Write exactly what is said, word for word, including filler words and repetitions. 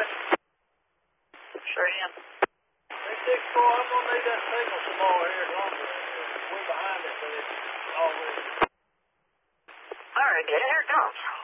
Sure am. Hey, six four, I'm going to need that signal some more here longer. We're behind it, but it's already. All right, here it comes.